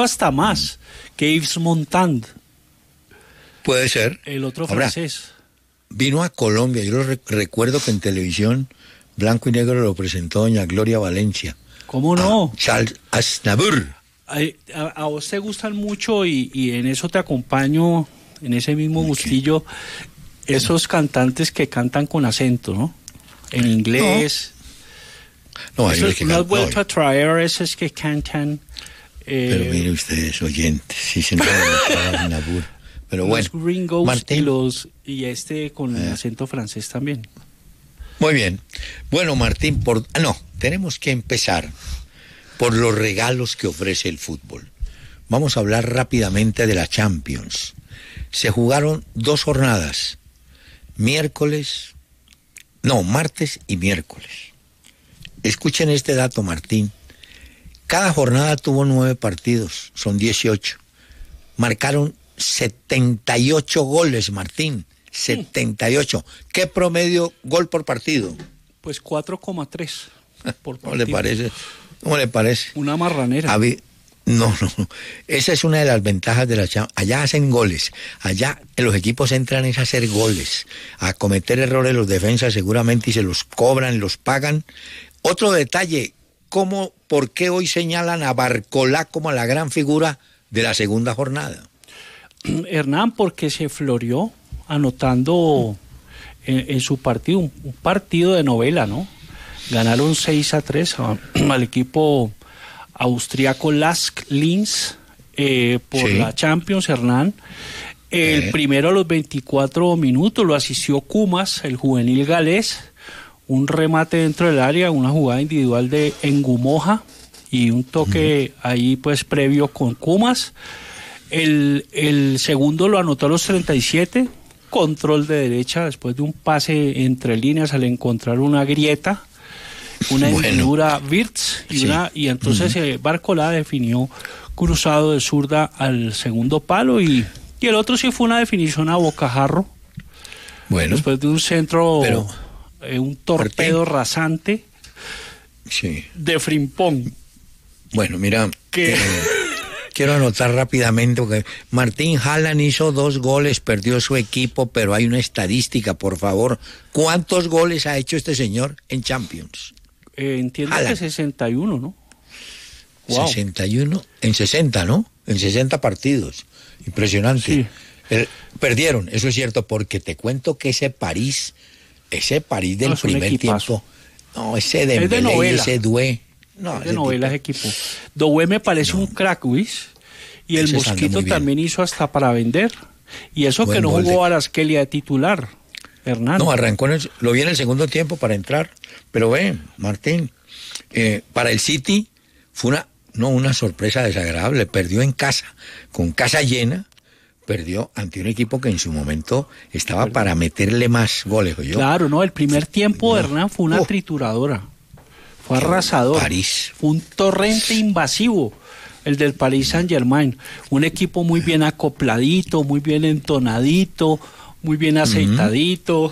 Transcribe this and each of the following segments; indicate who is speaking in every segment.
Speaker 1: hasta más que Yves Montand.
Speaker 2: Puede ser.
Speaker 1: El otro
Speaker 2: Ahora,
Speaker 1: francés.
Speaker 2: Vino a Colombia, yo recuerdo que en televisión blanco y negro lo presentó doña Gloria Valencia.
Speaker 1: ¿Cómo no?
Speaker 2: Charles Aznavour.
Speaker 1: A vos te gustan mucho y en eso te acompaño, en ese mismo gustillo, esos cantantes que cantan con acento, ¿no? En inglés.
Speaker 2: No, hay que
Speaker 1: no has vuelto a traer esos que cantan.
Speaker 2: Pero mire ustedes, oyentes, sí se Aznavour. Pero bueno,
Speaker 1: los gringos
Speaker 2: Martín,
Speaker 1: y con acento francés también.
Speaker 2: Muy bien. Bueno, Martín, tenemos que empezar por los regalos que ofrece el fútbol. Vamos a hablar rápidamente de la Champions. Se jugaron 2 jornadas, martes y miércoles. Escuchen este dato, Martín. Cada jornada tuvo 9 partidos, son 18. Marcaron 78 goles, Martín. 78. ¿Qué promedio gol por partido?
Speaker 1: Pues 4,3 por partido.
Speaker 2: ¿Cómo le parece?
Speaker 1: Una marranera.
Speaker 2: No. Esa es una de las ventajas de la Champions. Allá hacen goles. Allá los equipos entran a hacer goles, a cometer errores los defensas seguramente y se los cobran, los pagan. Otro detalle, ¿por qué hoy señalan a Barcolá como la gran figura de la segunda jornada?
Speaker 1: Hernán, porque se floreó anotando en su partido, un partido de novela, ¿no? Ganaron 6-3 al equipo austriaco Lask Linz por la Champions, Hernán. El primero a los 24 minutos lo asistió Kumas, el juvenil galés, un remate dentro del área, una jugada individual de Engumoja y un toque ahí pues previo con Kumas. El segundo lo anotó a los 37, control de derecha después de un pase entre líneas al encontrar una grieta, una hendidura Wirtz y entonces Barcolá definió cruzado de zurda al segundo palo y el otro sí fue una definición a bocajarro.
Speaker 2: Bueno.
Speaker 1: Después de un centro, un torpedo
Speaker 2: Martín.
Speaker 1: Rasante de Frimpong.
Speaker 2: Bueno, mira, quiero anotar rápidamente porque Martín Haaland hizo 2 goles, perdió su equipo, pero hay una estadística, por favor. ¿Cuántos goles ha hecho este señor en Champions?
Speaker 1: Entiendo
Speaker 2: Haaland.
Speaker 1: que 61, ¿no? Wow.
Speaker 2: 61 en 60, ¿no? En 60 partidos. Impresionante.
Speaker 1: Sí.
Speaker 2: Perdieron, eso es cierto, porque te cuento que ese París del primer tiempo, ese Dembélé y ese Doué. No,
Speaker 1: de novelas equipo. Doué me parece un crack, Luis. Y el Mosquito también hizo hasta para vender. Y eso que no jugó a Arasquelia de titular, Hernán.
Speaker 2: No, arrancó, lo vi en el segundo tiempo para entrar. Pero Martín, para el City fue una sorpresa desagradable. Perdió en casa, con casa llena. Perdió ante un equipo que en su momento estaba para meterle más goles.
Speaker 1: Claro, no, el primer tiempo, Hernán, fue una trituradora. Fue arrasador.
Speaker 2: París.
Speaker 1: Fue un torrente invasivo, el del Paris Saint-Germain. Un equipo muy bien acopladito, muy bien entonadito, muy bien aceitadito,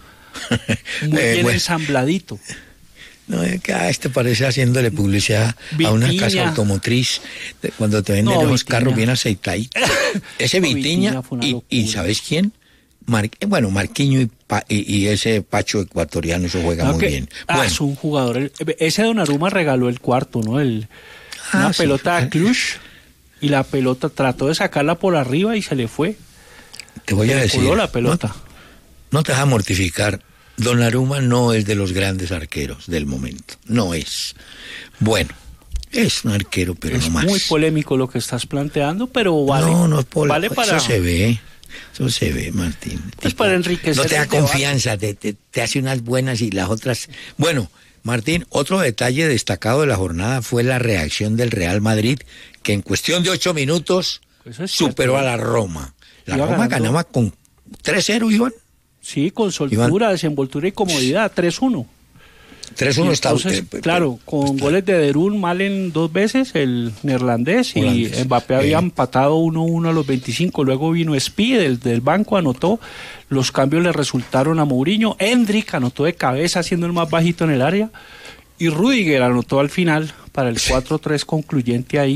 Speaker 1: muy bien ensambladito.
Speaker 2: No, este parece haciéndole publicidad a una casa automotriz cuando te venden esos carros bien aceitaditos. Ese Vitinha y ¿sabes quién? Marquinho y ese Pacho ecuatoriano, eso juega muy bien.
Speaker 1: Es un jugador. Ese Donnarumma regaló el cuarto, ¿no? Una pelota a Cluj y la pelota trató de sacarla por arriba y se le fue.
Speaker 2: Te voy a decir.
Speaker 1: Coló la pelota.
Speaker 2: No te vas a mortificar. Donnarumma no es de los grandes arqueros del momento. No es. Bueno, es un arquero, pero no más.
Speaker 1: Es muy polémico lo que estás planteando, pero vale.
Speaker 2: No es polémico.
Speaker 1: Vale para...
Speaker 2: Eso se ve, Martín.
Speaker 1: Es para enriquecer.
Speaker 2: No te da confianza, te hace unas buenas y las otras... Bueno, Martín, otro detalle destacado de la jornada fue la reacción del Real Madrid, que en cuestión de 8 minutos superó a la Roma. La Roma ganaba con 3-0, Iván.
Speaker 1: Sí, con soltura, desenvoltura y comodidad, 3-1.
Speaker 2: 3-1 está...
Speaker 1: claro, con goles de Derun, Malen 2 veces, el neerlandés, y Mbappé había empatado 1-1 a los 25, luego vino Spie del banco, anotó, los cambios le resultaron a Mourinho, Endrick anotó de cabeza, siendo el más bajito en el área, y Rüdiger anotó al final para el 4-3 concluyente ahí,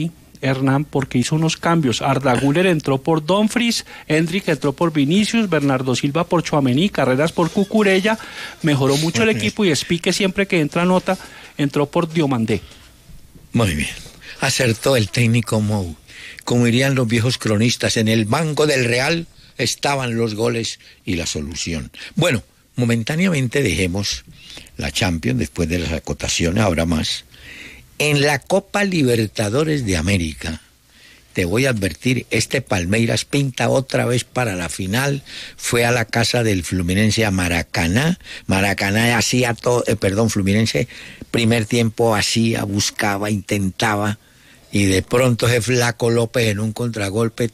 Speaker 1: Hernán, porque hizo unos cambios. Arda Güler entró por Dumfries, Hendrick entró por Vinicius, Bernardo Silva por Tchouaméni, Carreras por Cucurella. Mejoró mucho el equipo y Spique, siempre que entra nota, entró por Diomandé.
Speaker 2: Muy bien. Acertó el técnico Mou. Como dirían los viejos cronistas, en el banco del Real estaban los goles y la solución. Bueno, momentáneamente dejemos la Champions, después de las acotaciones habrá más. En la Copa Libertadores de América, te voy a advertir, este Palmeiras pinta otra vez para la final. Fue a la casa del Fluminense a Maracaná. Maracaná hacía todo, Fluminense, primer tiempo hacía, buscaba, intentaba, y de pronto ese flaco López en un contragolpe,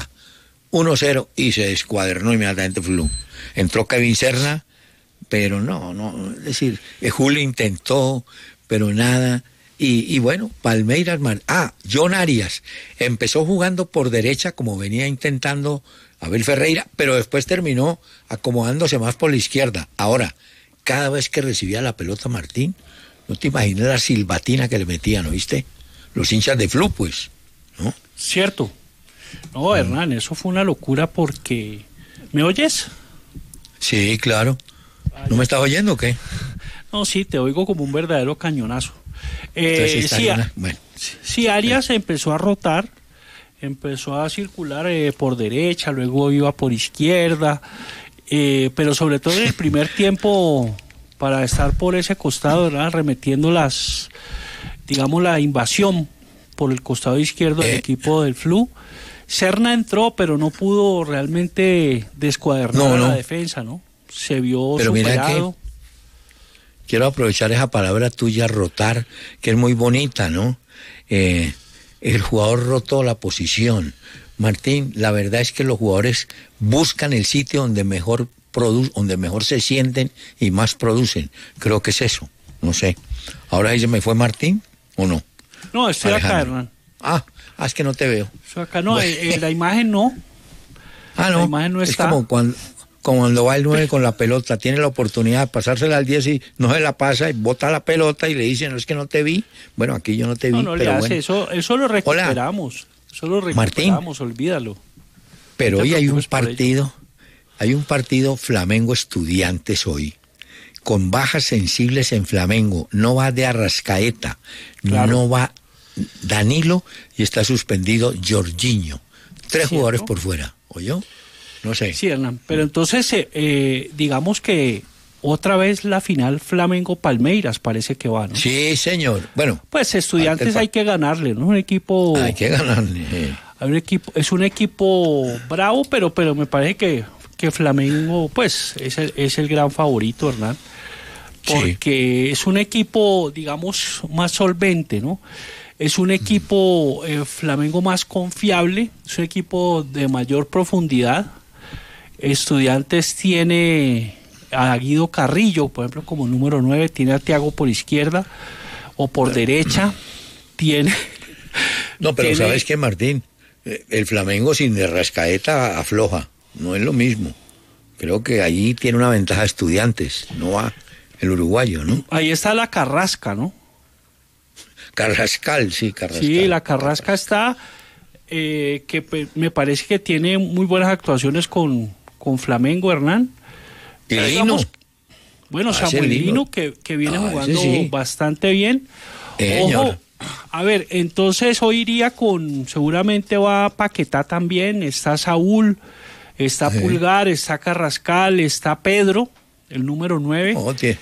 Speaker 2: 1-0, y se descuadernó inmediatamente Flu. Entró Kevin Serna, pero no, es decir, Julio intentó, pero nada. Y bueno, Palmeiras, John Arias empezó jugando por derecha como venía intentando Abel Ferreira, pero después terminó acomodándose más por la izquierda. Ahora, cada vez que recibía la pelota Martín, no te imaginas la silbatina que le metían, ¿oíste? Los hinchas de Flu, pues, ¿no?
Speaker 1: Cierto. No, Hernán, eso fue una locura porque... ¿Me oyes?
Speaker 2: Sí, claro. ¿No me estás oyendo o qué?
Speaker 1: No, sí, te oigo como un verdadero cañonazo.
Speaker 2: Bueno.
Speaker 1: Sí, Arias empezó a rotar, empezó a circular por derecha, luego iba por izquierda, pero sobre todo en el primer tiempo, para estar por ese costado, ¿verdad? Remetiendo la invasión por el costado izquierdo del equipo del Flu. Serna entró, pero no pudo realmente descuadernar la defensa, ¿no? Se vio pero superado.
Speaker 2: Quiero aprovechar esa palabra tuya, rotar, que es muy bonita, ¿no? El jugador rotó la posición. Martín, la verdad es que los jugadores buscan el sitio donde mejor se sienten y más producen. Creo que es eso, no sé. ¿Ahora ahí se me fue Martín o no?
Speaker 1: No, estoy Alejandro. Acá, Hernán.
Speaker 2: Es que no te veo.
Speaker 1: Estoy acá, no, la imagen no.
Speaker 2: No. La imagen no está. Es como cuando va el 9 con la pelota, tiene la oportunidad de pasársela al 10 y no se la pasa y bota la pelota y le dice, no, es que no te vi. Bueno, aquí yo no te vi.
Speaker 1: No pero le hace, bueno. Eso lo recuperamos.
Speaker 2: Hola.
Speaker 1: Eso lo recuperamos, Martín, olvídalo.
Speaker 2: Pero hoy hay un partido Flamengo Estudiantes hoy, con bajas sensibles en Flamengo. No va de Arrascaeta, claro. No va Danilo y está suspendido Jorginho. 3 jugadores por fuera, ¿oyó? No sé.
Speaker 1: Sí, Hernán, pero entonces digamos que otra vez la final Flamengo-Palmeiras parece que va, ¿no?
Speaker 2: Sí, señor. Bueno.
Speaker 1: Pues Estudiantes hay que ganarle, ¿no? Un equipo...
Speaker 2: Hay que ganarle.
Speaker 1: Es un equipo bravo, pero me parece que Flamengo, pues, es el gran favorito, Hernán. Porque es un equipo, digamos, más solvente, ¿no? Es un equipo Flamengo más confiable, es un equipo de mayor profundidad. Estudiantes tiene a Guido Carrillo, por ejemplo, como número 9, tiene a Thiago por izquierda o por derecha, tiene...
Speaker 2: No, pero ¿sabes qué, Martín? El Flamengo sin Arrascaeta afloja, no es lo mismo. Creo que ahí tiene una ventaja Estudiantes, no va el uruguayo, ¿no?
Speaker 1: Ahí está la Carrasca, ¿no?
Speaker 2: Carrascal, sí, Carrascal.
Speaker 1: Sí, la Carrasca está, que me parece que tiene muy buenas actuaciones con Flamengo, Hernán.
Speaker 2: Y Lino.
Speaker 1: Bueno, Samuel Lino, que viene jugando bastante bien. Ojo, a ver, entonces hoy iría seguramente va Paquetá también, está Saúl, está Pulgar, está Carrascal, está Pedro, el número 9.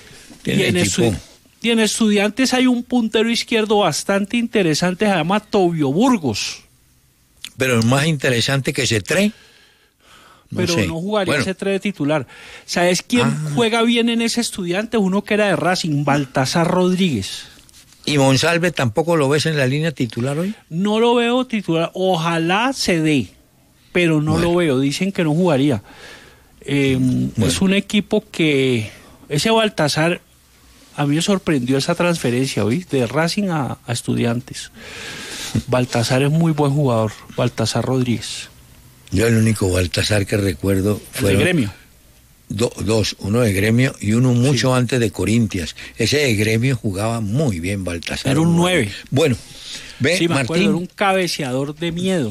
Speaker 1: Y en Estudiantes hay un puntero izquierdo bastante interesante, se llama Tobio Burgos.
Speaker 2: Pero es más interesante que Cetré.
Speaker 1: No jugaría Cetré de titular. ¿Sabes quién juega bien en ese Estudiante? Uno que era de Racing, Baltasar Rodríguez.
Speaker 2: ¿Y Monsalve tampoco lo ves en la línea titular hoy?
Speaker 1: No lo veo titular. Ojalá se dé, pero no lo veo. Dicen que no jugaría. Es un equipo que... Ese Baltasar... A mí me sorprendió esa transferencia hoy de Racing a Estudiantes. Baltasar es muy buen jugador, Baltasar Rodríguez.
Speaker 2: Yo el único Baltasar que recuerdo fue...
Speaker 1: ¿El de Gremio?
Speaker 2: Dos, uno de Gremio y uno mucho antes de Corinthians. Ese de Gremio jugaba muy bien Baltasar.
Speaker 1: Era un 9.
Speaker 2: Bueno, Ve,
Speaker 1: Sí, me acuerdo,
Speaker 2: Martín,
Speaker 1: era un cabeceador de miedo.